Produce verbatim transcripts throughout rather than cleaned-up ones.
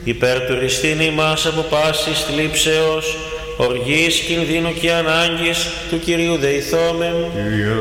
υπερτουριστήν ημάς από πάσης θλίψεως, οργής, κινδύνου και ανάγκης του Κυρίου δεηθόμεν. Κύριε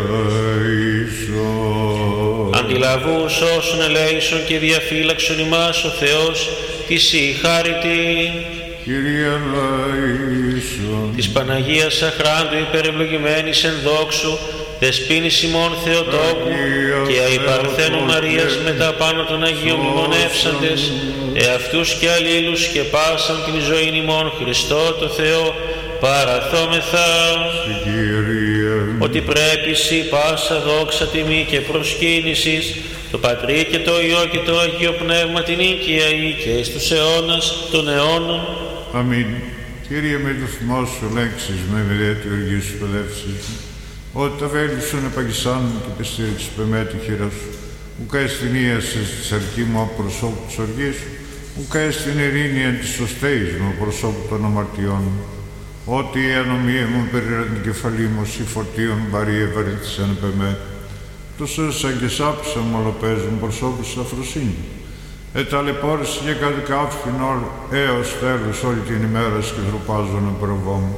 ελέησον. Αντιλαβούς όσων ελέησον και διαφύλαξον ημάς ο Θεός της η χάρητη. Κύριε ελέησον. Της Παναγίας Αχράντου υπερευλογημένης εν δόξου, Δεσποίνης ημών Θεοτόκου και αϊπαρθένου Μαρίας μετά πάνω των Αγίων μνημονεύσαντες, εαυτούς και αλλήλους και πάσαν την ζωήν ημών Χριστό το Θεό παραθόμεθα. Κύριε. Ότι πρέπει σοι πάσα δόξα τιμή και προσκύνησης το Πατρί και το Υιό και το Αγίο Πνεύμα την οίκαια ή και εις τους αιώνας των αιώνων. Αμήν. Κύριε, με το θυμό σου λέξεις με μηδέα τη οργή σου παιδεύσεις μου, ότι τα βέλη σου επαγγισάν και πεστήριξες πεμέτη χειρά σου, ουκά εστινίασες τη αρκή μου από προσώπου της οργής σου, ουκά εστιν ειρήνη εν της σωστέης μου προσώπου των αμαρτιών μου, ότι η ανομία μου περίρα την κεφαλή μου, η φορτίων βαρύ ευαρύθησαν επεμέ, τόσο σαν και σάπησαν μολοπαίζουν προσώπου της αφροσύνη. Εταλαιπώρησε και κατεκάφθην έως τέλους όλη την ημέρα και θροπάζον επροβό μου.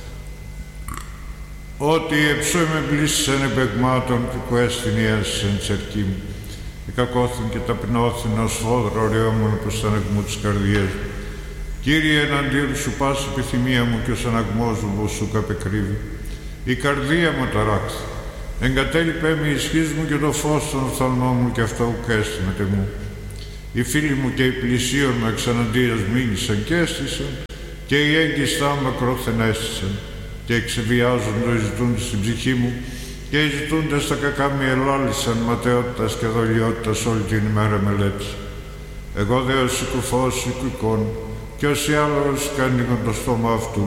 Ότι εψώμαι πλήσσεν επεγμάτων και που έστεινιας εν τσερκή μου, και κακόθην και ταπεινώθην ως φόδρο ωραιόμουν προς τα αναγμού της καρδιάς μου. Κύριε, εναντίον σου πάση επιθυμία μου και ως αναγμός μου που σου καπεκρύβει. Η καρδία μου ταράξθη. Εγκατέλειπε με η ισχύς μου και το φως των οφθαλμών μου και αυτό ουκ έστειμεται μου. Οι φίλοι μου και οι πλησίων μου εξαναντίας μίλησαν και έστησαν, και οι έγκυστά μου ακρόθεν έστησαν, και εξεβιάζοντο οι ζητούντες στην ψυχή μου, και οι ζητούντες στα κακά μη ελάλησαν ματαιότητας και δολιότητας όλη την ημέρα μελέτης. Εγώ δε ως οικουφός οικουικών, και ως οι άλλος κάνουν το στόμα αυτού,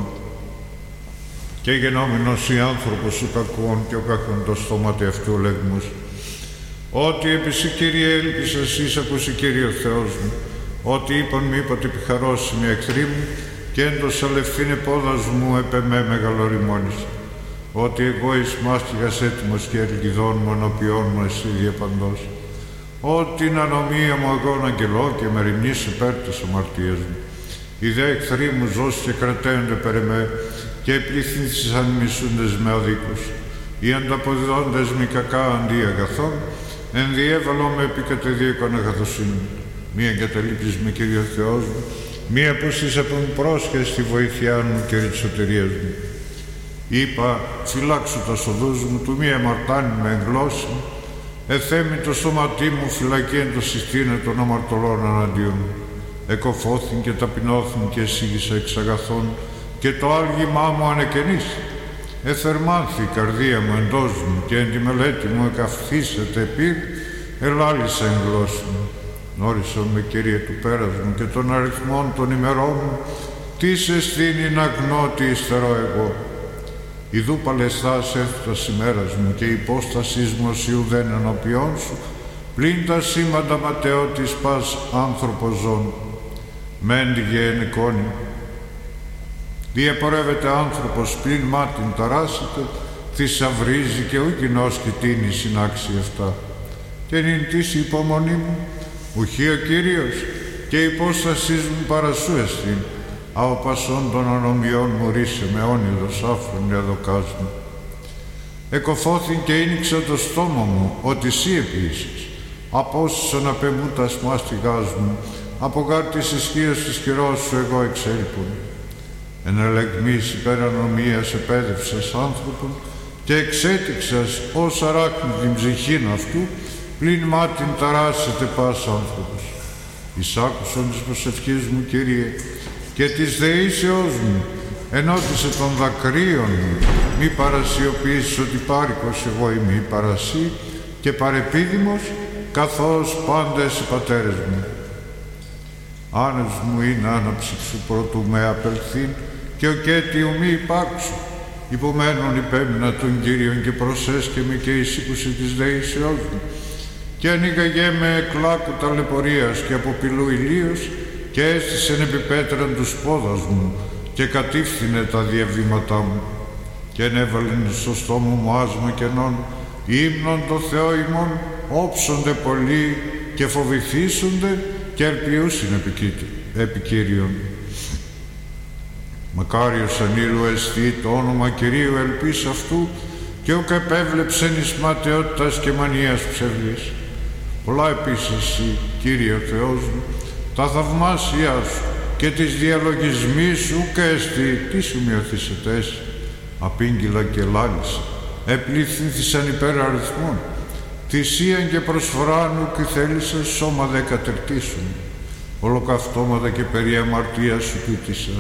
και γενόμενος οι άνθρωπος σου κακών και ο κακόν το στόμα του αυτού λέγμους. Ότι επί σοι, Κύριε, έλπισα εσείς ακούσι, Κύριε ο Θεός μου, ότι είπαν μη είπατε επιχαρώσιμοι εχθροί μου, και έντος αλευθύνε πόδας μου επεμέ μεγαλοριμόνης. Ότι εγώ εις μάστιγας έτοιμος και ελκυδών μου ενώπιόν μου εσύ διαπαντός. Ότι την ανομία μου αγών αγγελώ και με ρημνείς υπέρ της αμαρτίας μου. Οι δε εχθροί μου ζως και κρατέονται περ' εμέ, και πληθύνθησαν μισούντες με αδίκους. Οι ανταποδιδόντες μη κακά αντί αγαθών, ενδιέβαλο με επί κατεδίωκον αγαθοσύνη. Μη εγκαταλείπεις με, Κύριε Θεός μου, μη απουστείς από μου πρόσχες στη βοήθειά μου και της σωτηρίας μου. Είπα, φυλάξου τα σοδούς μου, του μη αμαρτάνει με εγγλώσση, εθέμη το σώματί μου φυλακή εν το συστήνε των αμαρτωλών αναντίον μου. Εκοφώθην και ταπεινώθην και εσύγησα εξ αγαθών, και το άλγημά μου ανεκαινήσει. Εθερμάνθη η καρδία μου εντός μου, και εν τη μελέτη μου εκαυθήσεται πυρ, ελάλησα εν γλώσση μου. Γνώρισα με, Κύριε, του πέρας μου και των αριθμών των ημερών μου, τι σε στείνει να γνώ τι υστερώ εγώ. Ιδού παλαιστάς έφτας ημέρας μου και η υπόστασής μου ως Ιουδέν ενώπιόν σου, πλην τα σήμαντα ματαιώτης πας άνθρωπος ζών. Μέντιγε εν εικόνη. Διεπορεύεται άνθρωπος πλην μάτιν ταράσσεται, θησαυρίζει και ου κοινός κοιτίνει συνάξει αυτά. Και νυν της η υπομονή μου, ουχή ο Κύριος, και η υπόστασής μου παρασού εστίν, αο πασών των ανομιών μου ρίσε με όνειδος άφρον διαδοκάς μου. Εκοφώθην και ίνιξα το στόμα μου, ότι σύ επίσης, απόσουσαν απ' εμού τα μάστιγάς μου, από γάρ της ισχύος της χειρός σου εγώ εξέλπουν. Εν ελεγμής υπερανομίας επέδευσας άνθρωπον, και εξέτηξας ως αράχνη την ψυχήν αυτού, πλην μάτιν ταράσσεται πας άνθρωπος. Εισάκουσον της προσευχής μου, Κύριε, και της δεήσεώς μου, ενώτισε των δακρύων μου, μη παρασιοποιήσεις ότι πάρικος εγώ είμαι η παρασύ, και παρεπίδημος, καθώς πάντες οι πατέρες μου. Άνευς μου είναι άναψη σου πρωτού με απελθήν, και ο κέτιου μη υπάρξου. Υπομένων υπέμεινα τον Κύριον και προσέσκεμη και εισήκουση της δεήσεώς μου. Και ανοίγαγέ με εκλάκου ταλαιπωρίας και από πυλού ηλίος, και έστησεν επί πέτραν τους πόδας μου, και κατήφθηνε τα διαβήματά μου. Και ενέβαλεν στο στόμα μου άσμα κενών, ύμνον το Θεό ημών, όψονται πολλοί και φοβηθήσονται και ελπιούσιν επικήτη. επί Κύριον. Μακάριος ανήρου εστί το όνομα Κυρίου ελπίς αυτού και ουκ επέβλεψεν εις ματαιότητας και μανίας ψευδής. Πολλά επίσης εσύ, Κύριε ο Θεός μου, τα θαυμάσια σου και τις διαλογισμοί σου ουκ έστι, τι σου μειωθήσετες, απήγγυλα και λάλησα, επληθύνθησαν υπέρ αριθμών, θυσίαν και προσφοράν ουκ θέλησες, σώμα δε κατερτήσουν, ολοκαυτώματα και περί αμαρτίας σου τούτησας.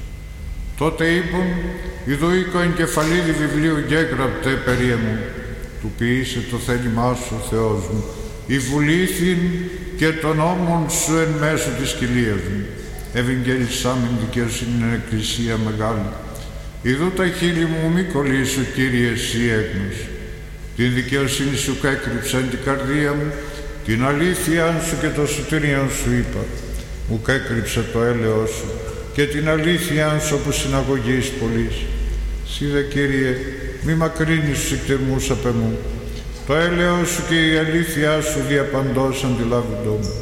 Τότε είπον, ιδού οίκο εγκεφαλίδι βιβλίου γέγραπτε περί εμού, του ποιήσε το θέλημά σου, Θεός μου, η βουλήθην και των νόμων σου εν μέσω της κοιλίας μου. Ευαγγελισάμεν δικαιοσύνην εν εκκλησία μεγάλη. Ιδού τα χείλη μου μη κολλήσου, Κύριε, εσύ έγνος. Την δικαιοσύνη σου κέκρυψαν την καρδία μου, την αλήθεια σου και το σωτήριον σου είπα. Μου κέκρυψε το έλεος σου και την αλήθεια σου που συναγωγείς πολλής. Σύ δε, Κύριε, μη μακρύνεις τους εκτιρμούς απ' εμού. Το έλεος σου και η αλήθειά σου διαπαντός αντιλάβοντο μου.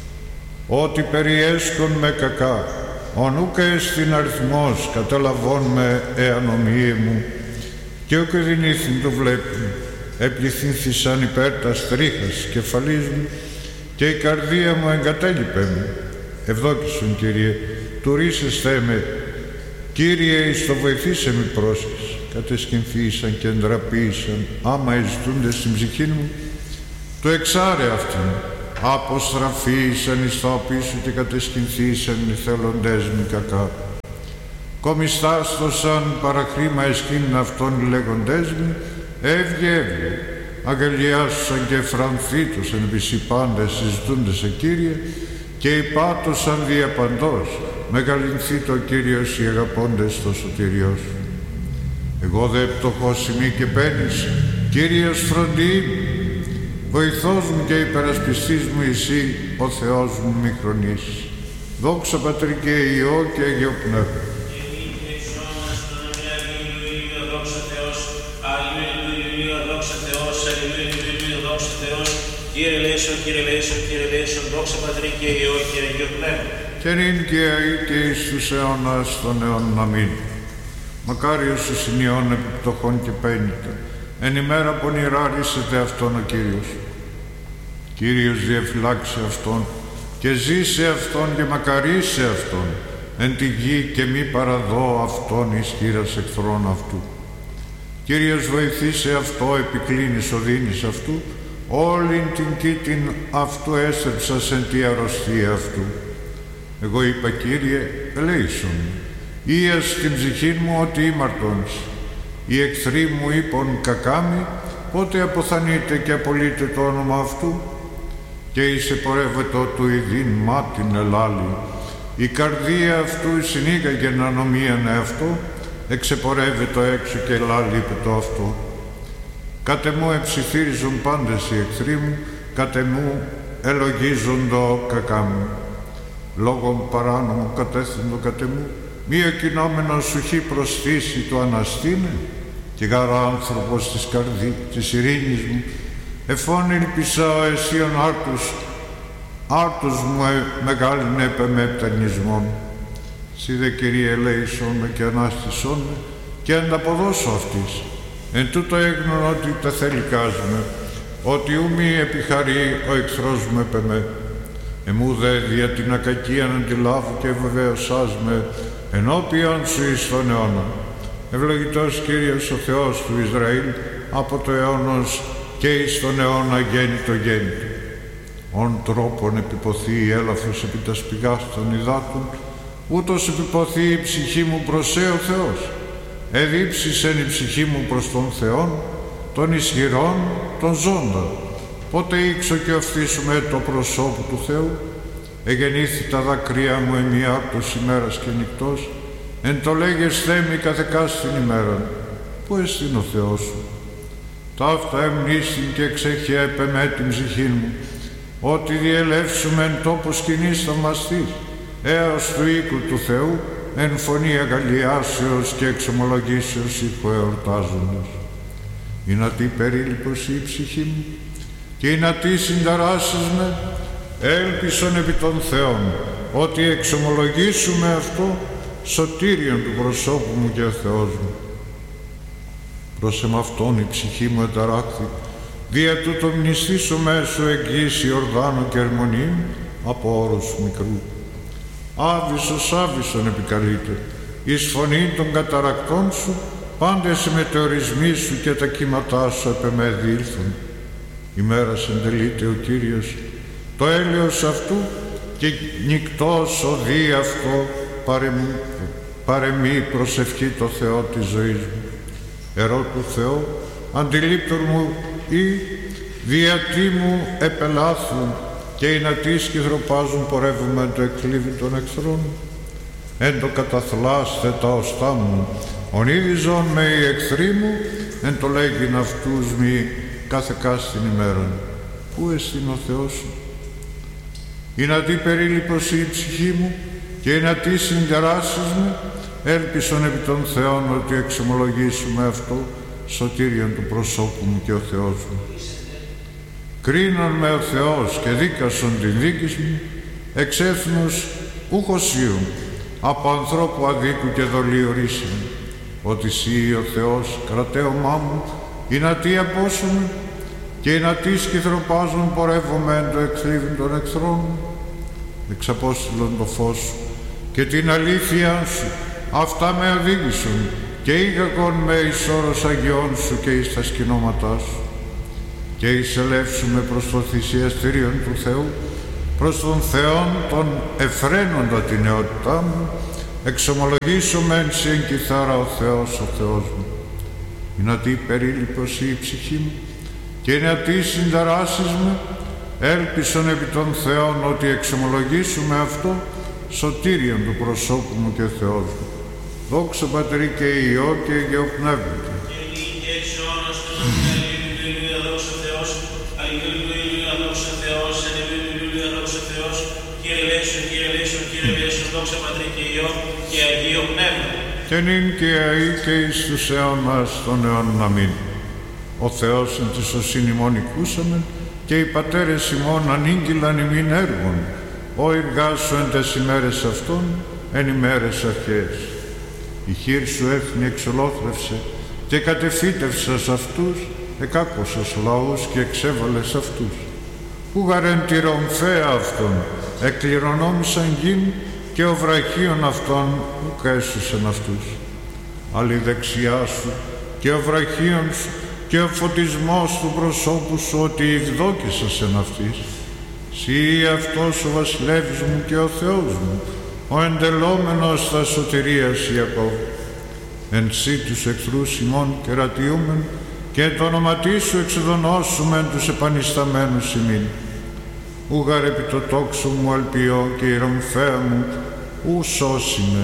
Ότι περιέσκον με κακά, ονούκα εστιν αριθμός, καταλαβών με εανομίε μου, και ούκ δυνήθην το βλέπουν, επληθύνθησαν υπέρ τας τρίχας κεφαλής μου, και η καρδία μου εγκατέλειπε μου. Ευδόκησον, Κύριε, τουρίσεστε με, Κύριε, εις το βοηθήσε μη πρόσχες. Κατεσκυνθήσαν και εντραπήσαν, άμα εζητούνται στην ψυχή μου, το εξάρε αυτήν. Αποστραφήσαν εις τα πίσω και κατεσκυνθήσαν οι θέλοντές μου κακά. Κομιστάστοσαν παραχρήμα εσκήνην αυτών οι λέγοντές μου, έβγε έβγε. Αγγελιάσουσαν και εφρανθήτωσαν επί πάντες συζητούνται σε Κύριε, και υπάτωσαν διαπαντός. Μεγαλυνθεί το Κύριος οι αγαπώντες το σωτήριό σου. Εγώ δε πτωχός ημί και παίρνεις, Κύριος φροντί, βοηθός μου και υπερασπιστής μου εσύ, ο Θεός μου μη χρονίσεις. Δόξα Πατρί και Υιό και Αγίο Πνεύμα. Κύριε ελέησον, Κύριε ελέησον, Κύριε ελέησον, δόξα Πατρί και Υιό και Αγίο Πνεύμα. Και νυν και αεί και εις τους αιώνας των αιώνων. Αμήν. Μακάριος εις ενιών επιπτωχών και πένητα, εν ημέρα πονηράρησεται αυτόν ο Κύριος. Κύριος διαφυλάξε αυτόν και ζήσε αυτόν και μακαρίσε αυτόν, εν τη γη και μη παραδώ αυτόν εις χείρας εχθρών αυτού. Κύριος βοηθήσε αυτό, επικλίνης οδύνης αυτού, όλην την κήτην αυτού έστρεψας εν τη αρρωστία αυτού. Εγώ είπα, Κύριε, ελέησον με. Ίας στην ψυχή μου ότι ήμαρτονς. Οι εχθροί μου είπον κακάμι, πότε αποθανείτε και απολύτε το όνομα αυτού. Και εις επορεύετο του ειδήν μάτιν ελάλη. Η καρδία αυτού συνήγαγεν ανομίαν εαυτό, εξεπορεύετο έξω και ελάλη είπε το αυτό. Κάτε μου εψιθύριζον πάντες οι εχθροί μου, κάτε μου ελογίζοντο κακά μου. Λόγων παράνομου κατέθεντο κάτε μου, μη ακινόμενος σου χει προσθήσει το αναστήνε, και γαρά άνθρωπος της καρδί, της ειρήνης μου, εφών ελπισά ο εσίων άρτους, άρτους μου ε, μεγάλην έπε με επτανισμόν. Σύ δε, Κύριε, ελέησον με και ανάστησόν με, και ανταποδώσω αυτής. Εν τούτο έγνων ότι τα θέλει κάζουμε, ότι ου μη επιχαρεί ο εχθρός μου έπε με. Εμού δε δια την ακακίαν αντιλάβου και βεβαίωσάς με, ενώπιον σου εις τον αιώνα. Ευλογητός Κύριος ο Θεός του Ισραήλ, από το αιώνος και εις τον αιώνα γέννητο γέννητο. Ον τρόπον επιποθεί η έλαφος επί τας πηγάς των υδάτων, ούτως επιποθεί η ψυχή μου προς σε ο Θεός. Εδίψησεν η ψυχή μου προς τον Θεόν, των ισχυρών, των ζώντα. Πότε ήξω και οφθήσουμε το προσώπου του Θεού, εγεννήθη τα δάκρυά μου εμιάρτος ημέρας και νυχτός, εν το λέγες θέμη καθεκάς την ημέρα. Πού εστίν ο Θεός σου? Ταύτα εμνίστην και εξέχεια επεμέ την ψυχή μου, ότι διελεύσουμε εν τόπο σκηνής θαυμαστής, έως του οίκου του Θεού, εν φωνή αγαλιάσεως και εξομολογήσεως ήχο εορτάζοντας. Η να τι περίληπος η ψυχή μου, και η να τι συνταράσεις με, έλπισον επί των Θεών, ότι εξομολογήσουμε αυτό σωτήριον του προσώπου μου και Θεός μου. Προς εμαυτόν η ψυχή μου εταράχθη, δια τούτο μνηστήσω μέσω εγγύς Ιορδάνου και Ερμονήν από όρους μικρού. Άβυσσος άβυσσον επικαλείται, εις φωνήν των καταρακτών σου, πάντες οι μετεωρισμοί σου και τα κύματά σου επ' εμέ διήλθουν. Ημέρας εντελείται ο Κύριος, το έλεος αυτού και νυκτός οδεί αυτό παρεμεί, παρεμεί προσευχή το Θεό της ζωής μου. Ερώ του Θεό, αντιλήπτορ μου ή διατί μου επελάθουν και οι νατείς κυθροπάζουν πορεύουμε το εκκλήβι των εχθρών. Εν το καταθλάστε τα οστά μου, ονείδιζον με οι εχθροί μου, εν το λέγειν αυτούς μη κάθε κάστην ημέραν. Πού εστιν ο Θεός σου? Η να τι περίληπος η ψυχή μου και η να τι συντεράσεις μου, έλπισον επί των Θεών ότι εξομολογήσουμε αυτό σωτήριον του προσώπου μου και ο Θεός μου. Κρίνον με ο Θεός και δίκασον την δίκης μου, εξ έθνους ουχοσίων, από ανθρώπου αδίκου και δολή ορίσιν, ότι σύ ο Θεός κρατέωμά μου, ή να τι απόσουμε, και οι να τι σκυθροπάζουν πορεύομαι εν το εκθρίβιν των εχθρών μου. Εξαπόστηλον το φως σου και την αλήθεια σου, αυτά με οδήγησον και ήγαγον με εις όρος αγιών σου και εις τα σκηνώματά σου. Και εισελεύσουμε προς το θυσιαστήριον του Θεού, προς τον Θεόν τον εφραίνοντα την νεότητά μου, εξομολογήσομεν σε εν κιθάρα ο Θεός, ο Θεός μου. Είναι τι περίληπος η ψυχή μου και είναι τι συνταράσεις μου, έλπισον επί των Θεών ότι εξομολογήσουμε αυτό σωτήριον του προσώπου μου και Θεός μου. Δόξα Πατρί και Υιό και Αγίο Πνεύματι. Και νυν και αεί και εις τους αιώνας των αιώνων. Αμήν. Ο Θεός εν τη σωσήν ημών οικούσαμεν και οι πατέρες ημών ανήγγυλαν ημίν έργων. Ο εργάσου εν τες ημέρες αυτών εν ημέρες αρχαίες. Η χείρ σου έθνη εξολόθρευσε και κατεφύτευσας αυτούς, εκάκωσας λαούς και εξέβαλες αυτούς. Που γαρεν τη ρομφαία αυτών εκκληρονόμησαν γην και ο βραχίων αυτών ουκ έσουσεν αυτούς. Αλλά η δεξιά σου και ο βραχίων σου και ο φωτισμός του προσώπου σου ότι ευδόκησας εν αυτής. Συ αυτός ο βασιλεύς μου και ο Θεός μου, ο εντελόμενος τα σωτηρίας Ιακώβ. Εν σύ τους εχθρούς ημών κερατιούμεν και το όνοματί σου εξεδονώσουμεν τους επανισταμένους ημίν. Ούγαρ επί το τόξο μου αλπιώ και η ρομφαία μου ου σώσιμε.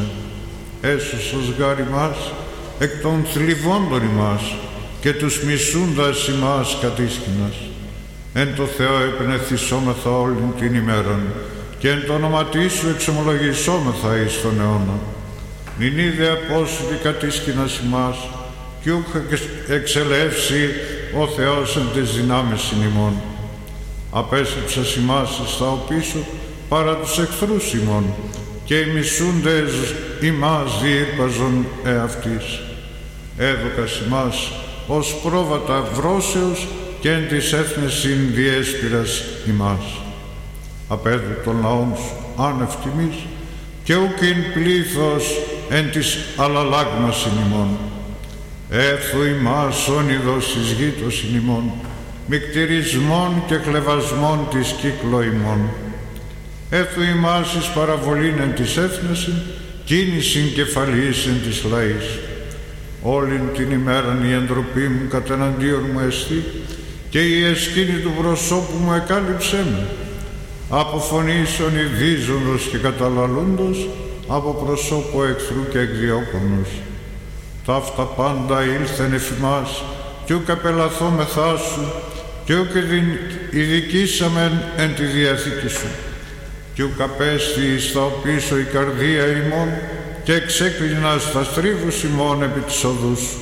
Έσωσος γάρ ημάς εκ των θλιβόντων ημάς και τους μισούντας ημάς κατήσκηνας. Εν το Θεό επνεθυσόμεθα όλην την ημέραν και εν το όνοματί σου εξομολογησόμεθα εις τον αιώνα. Νην είδε απόσου και κατήσκηνας ημάς κι ούκ εξελεύσει ο Θεός εν τες δυνάμεις ημών. Απέσυψας ημάς εις τα οπίσω παρά τους εχθρούς ημών και οι μισούντες ημάς διήρπαζον εαυτής. Έδωκας ημάς ως πρόβατα βρώσεως και εν της έθνεσιν διέσπυρας ημάς. Απέδου των λαών σου άνευ τιμής και ουκ ειν πλήθος εν της αλλαλάγμασιν ημών. Έθου ημάς όνειδος εις γήτωσιν ημών, μικτηρισμών και κλεβασμών της κύκλο ημών. Έθου ημάς εις παραβολήν εν της έθνεσιν, κίνησιν κεφαλής εν της λαής. Όλην την ημέραν η εντροπή μου κατεναντίον μου εστί και η εσκήνη του προσώπου μου εκάλυψέ με. Από φωνήσεων ειδίζοντος και καταλαλούντος, από προσώπου εχθρού και εκδιώκονος. Ταύτα πάντα ήλθεν εφ' ημάς, κι ουκ απελαθόμεθά σου, κι ουκ ειδικήσαμεν εν τη διαθήκη σου, κι ουκ απέστη εις τα οπίσω η καρδία ημών, και εξέκλεινας τα στρίβους ημών επί της οδούς σου.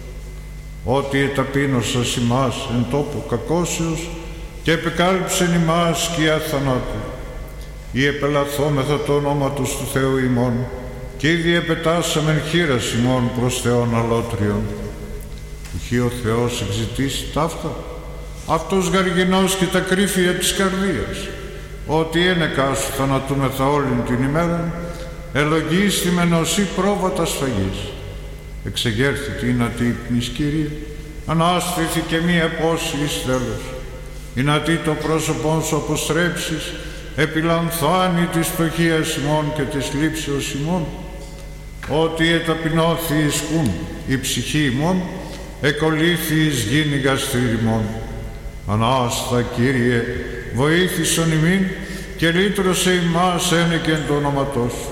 Ότι εταπείνωσας ημάς εν τόπο κακώσεως και επεκάλυψεν ημάς σκιά θανάτου. ή επελαθόμεθα το όνομα του του Θεού ημών, και ήδη επετάσαμεν χείρας ημών προς Θεόν αλότριον. Είχε ο Θεός εξητήσει ταύτα, αυτός γαργινός και τα κρύφια της καρδίας, ότι ένεκά σου θανατούμεθα όλην την ημέρα, ελογίστημεν οσί πρόβατα σφαγής. Εξεγέρθη την ατύπνης, Κύριε, ανάστηθη μία πόση εις τέλος. Ηνατί το πρόσωπον σου αποστρέψεις, επιλανθάνει της φτωχίας ημών και της λήψεως ημών, ότι εταπεινώθη ισκούν η ψυχή ημών, εκολύθη εις γήνη γαστρήριμων. Ανάστα, Κύριε, βοήθησον ημίν και λύτρωσε ημάς ένεκεν το όνοματό σου.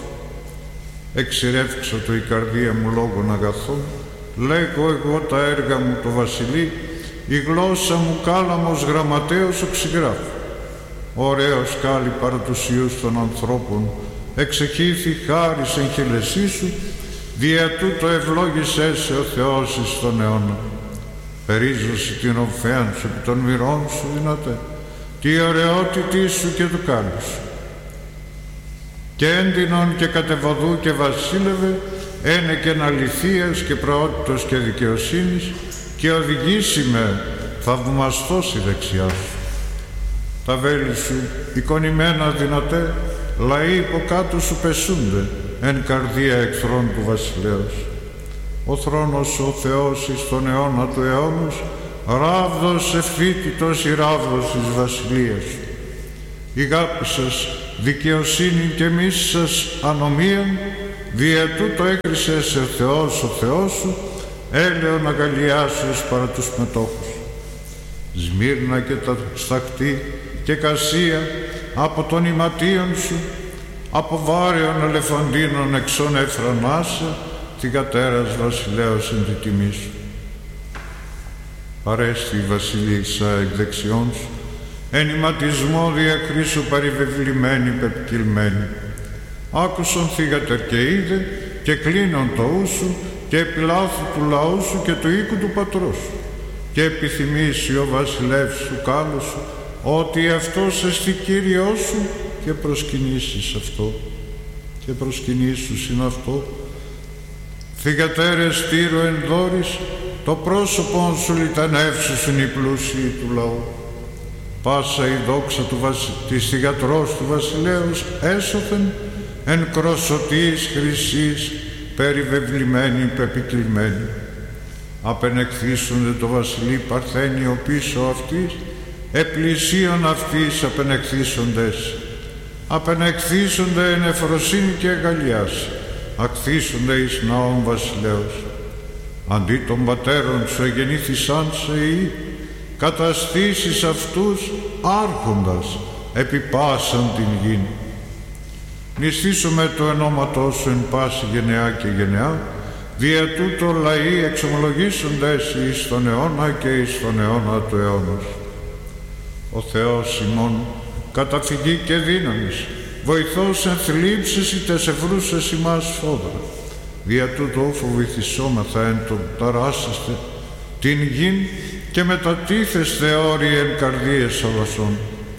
Εξηρεύξω το η καρδία μου λόγων αγαθών, λέγω εγώ τα έργα μου το βασιλεί, η γλώσσα μου κάλαμος γραμματέως οξυγράφου. Ωραίος κάλλη παρά τους ιούς των ανθρώπων, εξεχήθη χάρις εν χελεσί σου, δια τούτο ευλόγησέ σε ο Θεός εις τον αιώνα. Περίζωση την οφέαν σου επί των μοιρών σου δυνατέ, τη ωραιότητή σου και του κάλλου σου. Και έντυνον και κατεβοδού και βασίλευε, ένεκεν αληθείας και προότητος και δικαιοσύνης, και οδηγήσει με θαυμαστός η δεξιά σου. Τα βέλη σου εικονημένα δυνατέ, λαοί υποκάτω σου πεσούνται, εν καρδία εχθρών του βασιλέως. Ο θρόνος σου ο Θεός εις τον αιώνα του αιώνος, ράβδος ευθύτητος η ράβδος της βασιλείας σου. Η γάπη σας δικαιοσύνη και μίση σας ανομίαν, δια τούτο έκρισες ο Θεός ο Θεός σου, έλεον αγαλιάσεως παρά τους μετόχους. Σμύρνα και τα στακτή και κασία από των ηματίων σου, από βάρεων ελεφαντίνων εξών εφρανάσα, την κατέρας βασιλέως εν τη τιμή σου. Παρέστη η βασιλίσσα εκ δεξιών σου, εν ηματισμό διακρίσου παρηβεβλημένη πεπικυλμένη. Άκουσον θύγατερ και είδε, και κλείνον το ου σου, και επιλάθου του λαού σου και του οίκου του πατρός σου. Και επιθυμήσει ο βασιλεύς σου κάλου σου, ότι αυτός εστι Κύριος σου, και προσκυνήσεις αυτό, και προσκυνήσου συν αυτό. Θυγατέρες τύρου εν δόρης, το πρόσωπον σου λιτανεύσουσιν οι πλούσιοι του λαού. Πάσα η δόξα του βασι... της θυγατρός του βασιλέως έσωθεν, εν κροσωτής χρυσής, περιβεβλημένη πεπικλημένη. Απενεκθήσονται το βασιλεί παρθένιο πίσω αυτής, επλησίων αυτής απενεκθήσοντες. Απενεκθήσονται εν εφροσύνη και εγαλιάς, ακθήσονται εις ναόν βασιλέως. Αντί των πατέρων σου εγεννήθησαν σε ή, καταστήσεις αυτούς άρχοντας επί πάσαν την γην. Νηστήσουμε το ενόματό σου εν πάση γενεά και γενεά, δια τούτο λαοί εξομολογήσοντες εις τον αιώνα και εις τον αιώνα του αιώνος. Ο Θεός ημών καταφυγή και δύναμης, βοηθός εν θλίψεις ή τες ευρούσες ημάς φόδρα. Δια τούτο φοβηθισόμεθα εν τον ταράσσεστε την γην και μετατίθεστε όροι εν καρδίες αλασσών.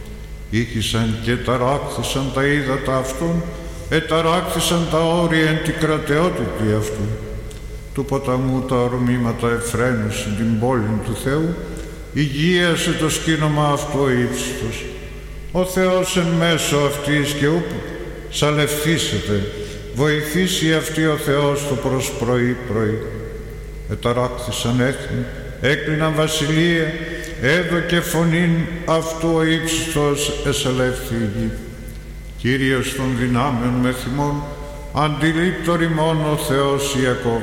Ήχησαν και ταράκθησαν τα ύδατα αυτών, εταράκθησαν τα όρια εν την κρατεότητη αυτού. Του ποταμού τα ορμήματα εφραίνουσιν την πόλη του Θεού, υγείασε το σκήνομα αυτό ύψιστος. Ο Θεός εν μέσω αυτής και ούπου σαλευθήσετε, βοηθήσει αυτή ο Θεός το προς πρωί πρωί. Εταράκθησαν έθνη, έκλειναν βασιλεία, έδωκε φωνήν αυτού ο ύψιστος εσελεύθη η γη. Κύριος των δυνάμεων με θυμών, αντιλήπτορ ημών ο Θεός Ιακώβ.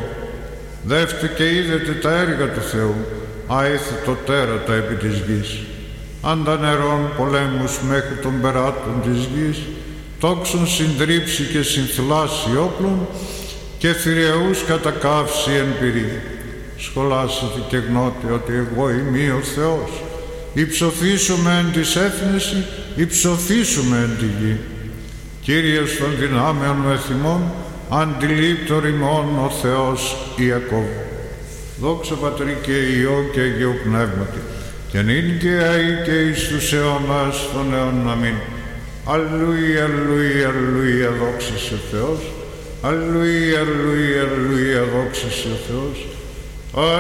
Δεύτε και είδετε τα έργα του Θεού, άιθε το τέρατα επί της γης. Αντα νερών πολέμους μέχρι των περάτων της γης, τόξον συντρίψει και συνθλάσει όπλων, και θηριαούς κατακαύσει εν πυρή. Σχολάσετε και γνώτε ότι εγώ είμαι ο Θεός. Υψωθήσουμε εν της έθνεση, υψωθήσουμε εν τη γη. Κύριος των δυνάμεων με θυμών, αντιλήπτορ ημών ο Θεός Ιακώβ. Δόξα Πατρί και Υιό και Αγίου Πνεύματι, και νυν και αεί και εις τους αιώνας των αιώνων. Αμήν. Αλληλούια, αλληλούια, αλληλούια, δόξα σε ο Θεός. Αλληλούια, αλληλούια, αλληλούια, δόξα σε ο Θεός.